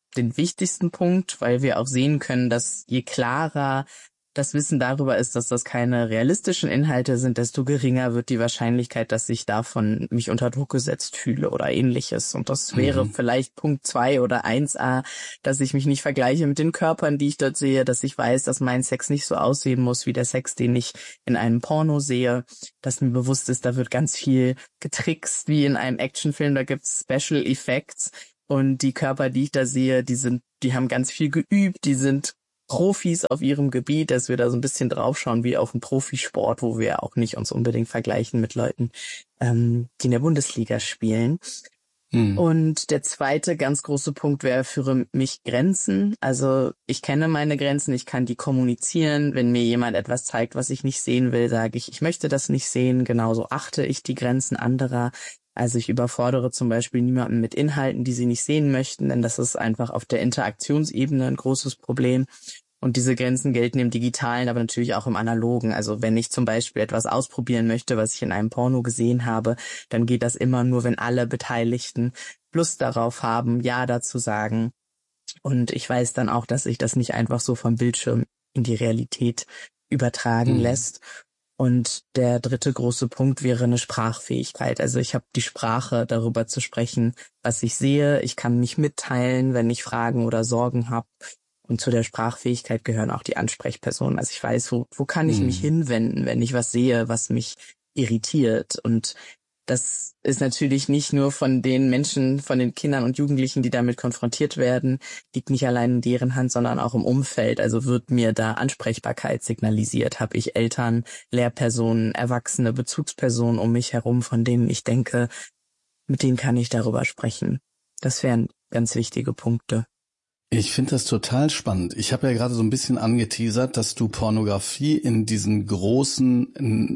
den wichtigsten Punkt, weil wir auch sehen können, dass je klarer das Wissen darüber ist, dass das keine realistischen Inhalte sind, desto geringer wird die Wahrscheinlichkeit, dass ich davon mich unter Druck gesetzt fühle oder ähnliches. Und das wäre mhm. vielleicht Punkt zwei oder eins a, dass ich mich nicht vergleiche mit den Körpern, die ich dort sehe, dass ich weiß, dass mein Sex nicht so aussehen muss wie der Sex, den ich in einem Porno sehe, dass mir bewusst ist, da wird ganz viel getrickst wie in einem Actionfilm, da gibt's Special Effects und die Körper, die ich da sehe, die sind, die haben ganz viel geübt, die sind Profis auf ihrem Gebiet, dass wir da so ein bisschen draufschauen wie auf einen Profisport, wo wir auch nicht uns unbedingt vergleichen mit Leuten, ähm, die in der Bundesliga spielen. Mhm. Und der zweite ganz große Punkt wäre für mich Grenzen. Also ich kenne meine Grenzen, ich kann die kommunizieren. Wenn mir jemand etwas zeigt, was ich nicht sehen will, sage ich, ich möchte das nicht sehen. Genauso achte ich die Grenzen anderer. Also ich überfordere zum Beispiel niemanden mit Inhalten, die sie nicht sehen möchten, denn das ist einfach auf der Interaktionsebene ein großes Problem. Und diese Grenzen gelten im Digitalen, aber natürlich auch im Analogen. Also wenn ich zum Beispiel etwas ausprobieren möchte, was ich in einem Porno gesehen habe, dann geht das immer nur, wenn alle Beteiligten Lust darauf haben, Ja dazu sagen. Und ich weiß dann auch, dass sich das nicht einfach so vom Bildschirm in die Realität übertragen mhm. lässt. Und der dritte große Punkt wäre eine Sprachfähigkeit. Also ich habe die Sprache, darüber zu sprechen, was ich sehe. Ich kann mich mitteilen, wenn ich Fragen oder Sorgen habe. Und zu der Sprachfähigkeit gehören auch die Ansprechpersonen. Also ich weiß, wo, wo kann ich mhm. mich hinwenden, wenn ich was sehe, was mich irritiert. Und das ist natürlich nicht nur von den Menschen, von den Kindern und Jugendlichen, die damit konfrontiert werden, liegt nicht allein in deren Hand, sondern auch im Umfeld. Also wird mir da Ansprechbarkeit signalisiert? Habe ich Eltern, Lehrpersonen, Erwachsene, Bezugspersonen um mich herum, von denen ich denke, mit denen kann ich darüber sprechen? Das wären ganz wichtige Punkte. Ich finde das total spannend. Ich habe ja gerade so ein bisschen angeteasert, dass du Pornografie in diesen großen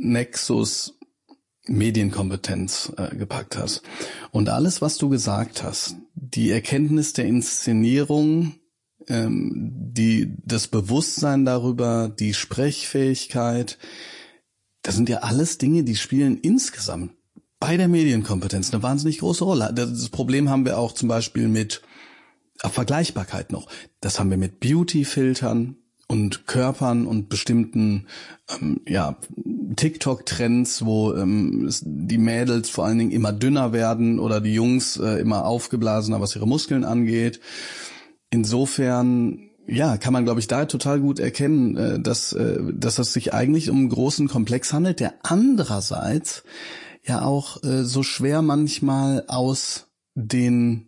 Nexus Medienkompetenz äh, gepackt hast. Und alles, was du gesagt hast, die Erkenntnis der Inszenierung, ähm, die das Bewusstsein darüber, die Sprechfähigkeit, das sind ja alles Dinge, die spielen insgesamt bei der Medienkompetenz eine wahnsinnig große Rolle. Das Problem haben wir auch zum Beispiel mit Vergleichbarkeit noch. Das haben wir mit Beauty-Filtern und Körpern und bestimmten ähm, ja TikTok-Trends, wo ähm, die Mädels vor allen Dingen immer dünner werden oder die Jungs äh, immer aufgeblasener, was ihre Muskeln angeht. Insofern ja, kann man, glaube ich, da total gut erkennen, äh, dass äh, dass es sich eigentlich um einen großen Komplex handelt, der andererseits ja auch äh, so schwer manchmal aus den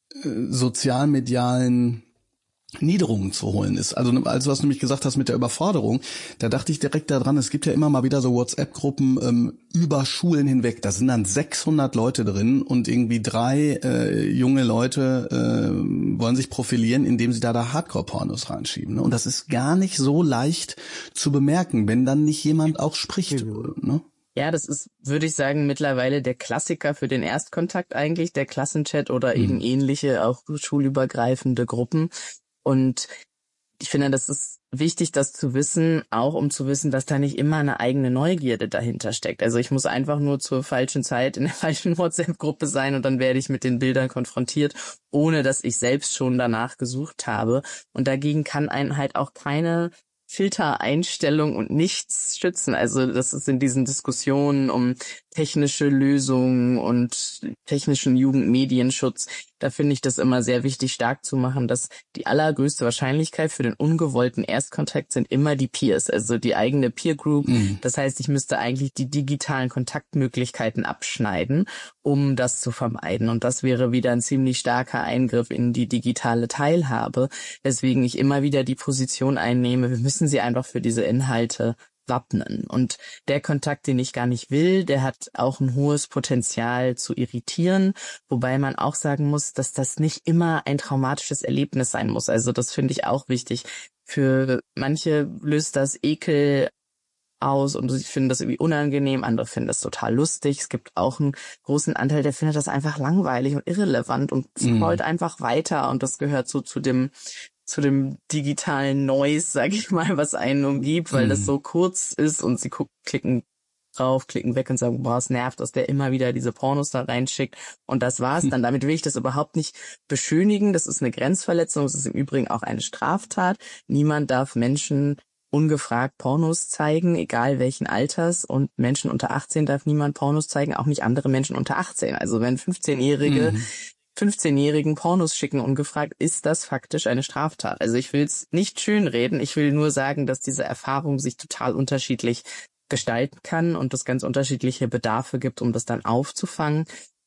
sozialmedialen Niederungen zu holen ist. Also als was du nämlich gesagt hast mit der Überforderung, da dachte ich direkt daran, es gibt ja immer mal wieder so WhatsApp-Gruppen ähm, über Schulen hinweg. Da sind dann sechshundert Leute drin und irgendwie drei äh, junge Leute äh, wollen sich profilieren, indem sie da da Hardcore-Pornos reinschieben. Ne? Und das ist gar nicht so leicht zu bemerken, wenn dann nicht jemand auch spricht. Ne? Ja, das ist, würde ich sagen, mittlerweile der Klassiker für den Erstkontakt eigentlich, der Klassenchat oder mhm. eben ähnliche, auch schulübergreifende Gruppen. Und ich finde, das ist wichtig, das zu wissen, auch um zu wissen, dass da nicht immer eine eigene Neugierde dahinter steckt. Also ich muss einfach nur zur falschen Zeit in der falschen WhatsApp-Gruppe sein und dann werde ich mit den Bildern konfrontiert, ohne dass ich selbst schon danach gesucht habe. Und dagegen kann einen halt auch keine Filtereinstellung und nichts schützen. Also das ist in diesen Diskussionen um technische Lösungen und technischen Jugendmedienschutz, da finde ich das immer sehr wichtig, stark zu machen, dass die allergrößte Wahrscheinlichkeit für den ungewollten Erstkontakt sind immer die Peers, also die eigene Peer Group. Mhm. Das heißt, ich müsste eigentlich die digitalen Kontaktmöglichkeiten abschneiden, um das zu vermeiden. Und das wäre wieder ein ziemlich starker Eingriff in die digitale Teilhabe, weswegen ich immer wieder die Position einnehme, wir müssen sie einfach für diese Inhalte wappnen. Und der Kontakt, den ich gar nicht will, der hat auch ein hohes Potenzial zu irritieren, wobei man auch sagen muss, dass das nicht immer ein traumatisches Erlebnis sein muss. Also das finde ich auch wichtig. Für manche löst das Ekel aus und sie finden das irgendwie unangenehm, andere finden das total lustig. Es gibt auch einen großen Anteil, der findet das einfach langweilig und irrelevant und scrollt mm. einfach weiter und das gehört so zu dem zu dem digitalen Noise, sag ich mal, was einen umgibt, weil mm. das so kurz ist und sie gucken, klicken drauf, klicken weg und sagen, boah, es nervt, dass der immer wieder diese Pornos da reinschickt. Und das war's dann. Damit will ich das überhaupt nicht beschönigen. Das ist eine Grenzverletzung. Es ist im Übrigen auch eine Straftat. Niemand darf Menschen ungefragt Pornos zeigen, egal welchen Alters. Und Menschen unter achtzehn darf niemand Pornos zeigen, auch nicht andere Menschen unter achtzehn. Also wenn fünfzehnjährige mhm. fünfzehnjährigen Pornos schicken ungefragt, ist das faktisch eine Straftat. Also ich will es nicht schönreden, ich will nur sagen, dass diese Erfahrung sich total unterschiedlich gestalten kann und es ganz unterschiedliche Bedarfe gibt, um das dann aufzufangen.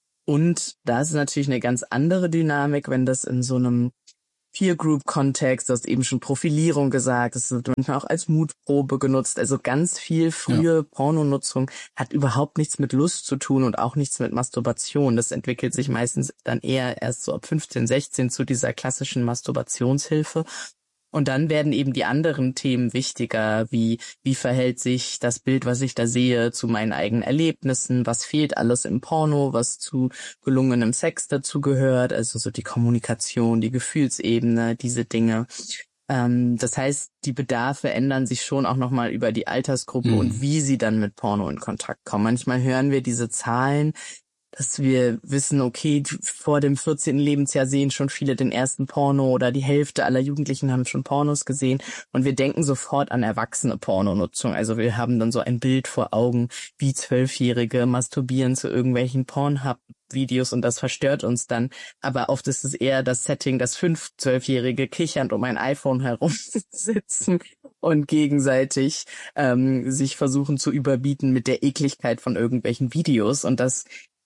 Und da ist natürlich eine ganz andere Dynamik, wenn das in so einem Peer-Group-Kontext, du hast eben schon Profilierung gesagt, das wird manchmal auch als Mutprobe genutzt. Also ganz viel frühe ja. Pornonutzung hat überhaupt nichts mit Lust zu tun und auch nichts mit Masturbation. Das entwickelt sich meistens dann eher erst so ab fünfzehn, sechzehn zu dieser klassischen Masturbationshilfe. Und dann werden eben die anderen Themen wichtiger, wie wie verhält sich das Bild, was ich da sehe, zu meinen eigenen Erlebnissen, was fehlt alles im Porno, was zu gelungenem Sex dazu gehört, also so die Kommunikation, die Gefühlsebene, diese Dinge. Ähm, das heißt, die Bedarfe ändern sich schon auch nochmal über die Altersgruppe mhm. und wie sie dann mit Porno in Kontakt kommen. Manchmal hören wir diese Zahlen, dass wir wissen, okay, vor dem vierzehnten Lebensjahr sehen schon viele den ersten Porno oder die Hälfte aller Jugendlichen haben schon Pornos gesehen und wir denken sofort an erwachsene Pornonutzung. Also wir haben dann so ein Bild vor Augen, wie Zwölfjährige masturbieren zu irgendwelchen Pornhub-Videos und das verstört uns dann. Aber oft ist es eher das Setting, dass fünf Zwölfjährige kichernd um ein iPhone herumsitzen und gegenseitig ähm, sich versuchen zu überbieten mit der Ekligkeit von irgendwelchen Videos und das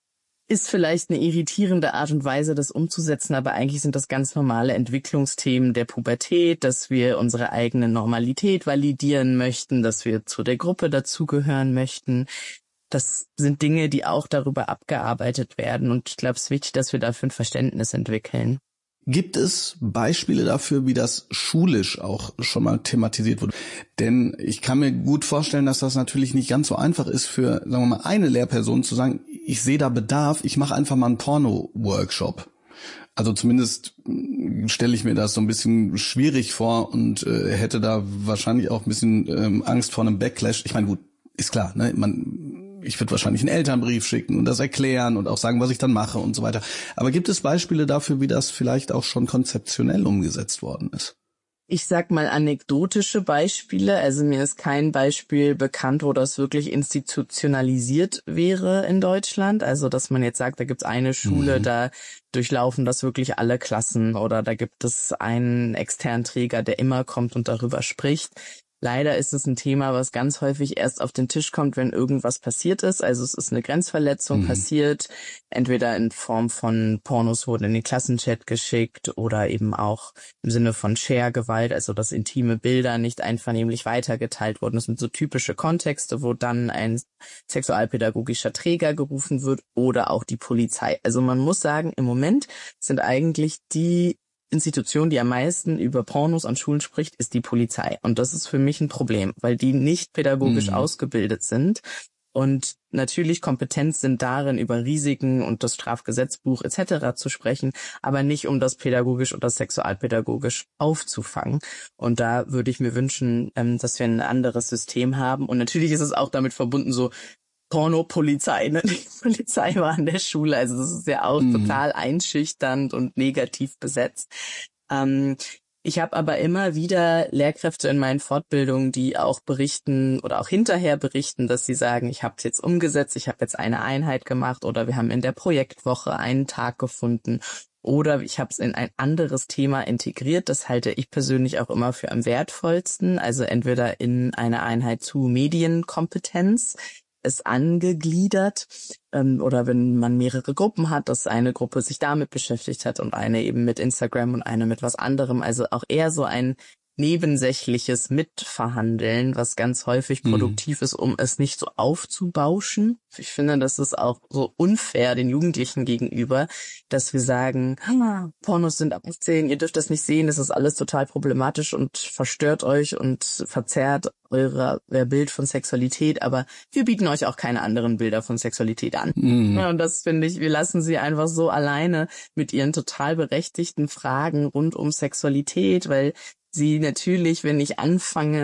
ist vielleicht eine irritierende Art und Weise, das umzusetzen, aber eigentlich sind das ganz normale Entwicklungsthemen der Pubertät, dass wir unsere eigene Normalität validieren möchten, dass wir zu der Gruppe dazugehören möchten. Das sind Dinge, die auch darüber abgearbeitet werden und ich glaube, es ist wichtig, dass wir dafür ein Verständnis entwickeln. Gibt es Beispiele dafür, wie das schulisch auch schon mal thematisiert wurde? Denn ich kann mir gut vorstellen, dass das natürlich nicht ganz so einfach ist für, sagen wir mal, eine Lehrperson zu sagen, ich sehe da Bedarf, ich mache einfach mal einen Porno-Workshop. Also zumindest stelle ich mir das so ein bisschen schwierig vor und äh, hätte da wahrscheinlich auch ein bisschen ähm, Angst vor einem Backlash. Ich meine, gut, ist klar, ne? Man ich würde wahrscheinlich einen Elternbrief schicken und das erklären und auch sagen, was ich dann mache und so weiter. Aber gibt es Beispiele dafür, wie das vielleicht auch schon konzeptionell umgesetzt worden ist? Ich sag mal anekdotische Beispiele. Also mir ist kein Beispiel bekannt, wo das wirklich institutionalisiert wäre in Deutschland. Also dass man jetzt sagt, da gibt's eine Schule, mhm. da durchlaufen das wirklich alle Klassen oder da gibt es einen externen Träger, der immer kommt und darüber spricht. Leider ist es ein Thema, was ganz häufig erst auf den Tisch kommt, wenn irgendwas passiert ist. Also es ist eine Grenzverletzung mhm. passiert, entweder in Form von Pornos wurden in den Klassenchat geschickt oder eben auch im Sinne von Share-Gewalt, also dass intime Bilder nicht einvernehmlich weitergeteilt wurden. Das sind so typische Kontexte, wo dann ein sexualpädagogischer Träger gerufen wird oder auch die Polizei. Also man muss sagen, im Moment sind eigentlich die Institution, die am meisten über Pornos an Schulen spricht, ist die Polizei. Und das ist für mich ein Problem, weil die nicht pädagogisch mhm. ausgebildet sind und natürlich kompetent sind darin, über Risiken und das Strafgesetzbuch et cetera zu sprechen, aber nicht, um das pädagogisch oder sexualpädagogisch aufzufangen. Und da würde ich mir wünschen, dass wir ein anderes System haben. Und natürlich ist es auch damit verbunden, so Porno-Polizei, ne? Die Polizei war an der Schule, also das ist ja auch mhm. total einschüchternd und negativ besetzt. Ähm, ich habe aber immer wieder Lehrkräfte in meinen Fortbildungen, die auch berichten oder auch hinterher berichten, dass sie sagen, ich habe es jetzt umgesetzt, ich habe jetzt eine Einheit gemacht oder wir haben in der Projektwoche einen Tag gefunden oder ich habe es in ein anderes Thema integriert. Das halte ich persönlich auch immer für am wertvollsten, also entweder in eine Einheit zu Medienkompetenz, es angegliedert ähm, oder wenn man mehrere Gruppen hat, dass eine Gruppe sich damit beschäftigt hat und eine eben mit Instagram und eine mit was anderem. Also auch eher so ein nebensächliches Mitverhandeln, was ganz häufig produktiv mhm. ist, um es nicht so aufzubauschen. Ich finde, das ist auch so unfair den Jugendlichen gegenüber, dass wir sagen, Pornos sind ab achtzehn, ihr dürft das nicht sehen, das ist alles total problematisch und verstört euch und verzerrt euer, euer Bild von Sexualität, aber wir bieten euch auch keine anderen Bilder von Sexualität an. Mhm. Ja, und das finde ich, wir lassen sie einfach so alleine mit ihren total berechtigten Fragen rund um Sexualität, weil sie natürlich, wenn ich anfange,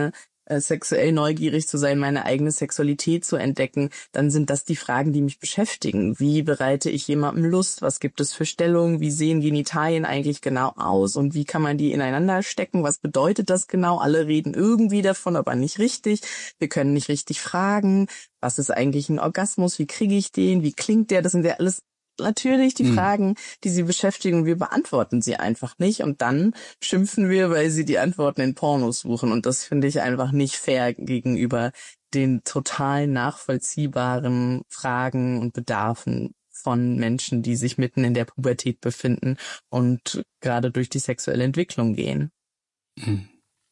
äh, sexuell neugierig zu sein, meine eigene Sexualität zu entdecken, dann sind das die Fragen, die mich beschäftigen. Wie bereite ich jemandem Lust? Was gibt es für Stellungen? Wie sehen Genitalien eigentlich genau aus? Und wie kann man die ineinander stecken? Was bedeutet das genau? Alle reden irgendwie davon, aber nicht richtig. Wir können nicht richtig fragen. Was ist eigentlich ein Orgasmus? Wie kriege ich den? Wie klingt der? Das sind ja alles natürlich die Fragen, die sie beschäftigen, und wir beantworten sie einfach nicht. Und dann schimpfen wir, weil sie die Antworten in Pornos suchen. Und das finde ich einfach nicht fair gegenüber den total nachvollziehbaren Fragen und Bedarfen von Menschen, die sich mitten in der Pubertät befinden und gerade durch die sexuelle Entwicklung gehen. Mhm.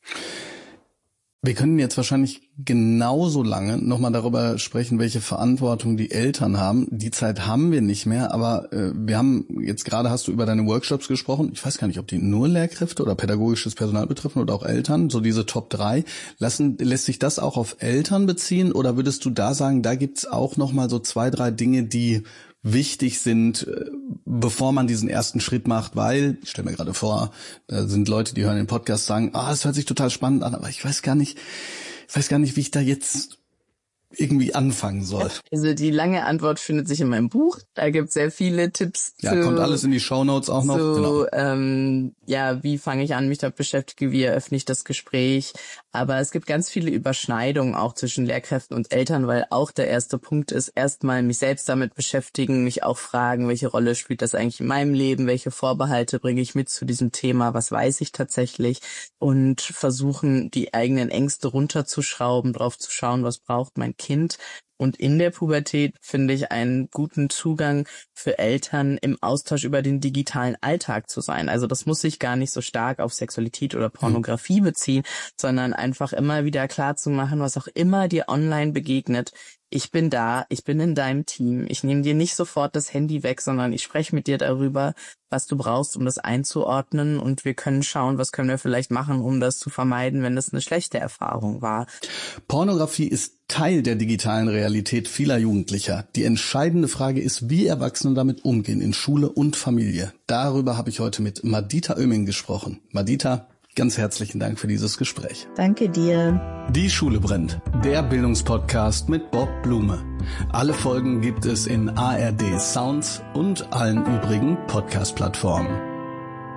Wir können jetzt wahrscheinlich genauso lange nochmal darüber sprechen, welche Verantwortung die Eltern haben. Die Zeit haben wir nicht mehr, aber äh, wir haben, jetzt gerade hast du über deine Workshops gesprochen. Ich weiß gar nicht, ob die nur Lehrkräfte oder pädagogisches Personal betreffen oder auch Eltern, so diese Top drei. Lassen, lässt sich das auch auf Eltern beziehen, oder würdest du da sagen, da gibt's auch nochmal so zwei, drei Dinge, die wichtig sind, bevor man diesen ersten Schritt macht, weil, ich stelle mir gerade vor, da sind Leute, die hören den Podcast, sagen, ah, es hört sich total spannend an, aber ich weiß gar nicht, ich weiß gar nicht, wie ich da jetzt irgendwie anfangen soll. Also die lange Antwort findet sich in meinem Buch. Da gibt es sehr viele Tipps. Ja, zu, kommt alles in die Shownotes auch noch. So, genau. ähm, ja, wie fange ich an, mich damit beschäftige, wie eröffne ich das Gespräch. Aber es gibt ganz viele Überschneidungen auch zwischen Lehrkräften und Eltern, weil auch der erste Punkt ist, erstmal mich selbst damit beschäftigen, mich auch fragen, welche Rolle spielt das eigentlich in meinem Leben, welche Vorbehalte bringe ich mit zu diesem Thema, was weiß ich tatsächlich, und versuchen, die eigenen Ängste runterzuschrauben, drauf zu schauen, was braucht mein Kind. Und in der Pubertät finde ich einen guten Zugang für Eltern, im Austausch über den digitalen Alltag zu sein. Also das muss sich gar nicht so stark auf Sexualität oder Pornografie beziehen, sondern einfach immer wieder klar zu machen, was auch immer dir online begegnet. Ich bin da, ich bin in deinem Team. Ich nehme dir nicht sofort das Handy weg, sondern ich spreche mit dir darüber, was du brauchst, um das einzuordnen. Und wir können schauen, was können wir vielleicht machen, um das zu vermeiden, wenn das eine schlechte Erfahrung war. Pornografie ist Teil der digitalen Realität vieler Jugendlicher. Die entscheidende Frage ist, wie Erwachsene damit umgehen in Schule und Familie. Darüber habe ich heute mit Madita Oeming gesprochen. Madita, ganz herzlichen Dank für dieses Gespräch. Danke dir. Die Schule brennt, der Bildungspodcast mit Bob Blume. Alle Folgen gibt es in A R D Sounds und allen übrigen Podcast-Plattformen.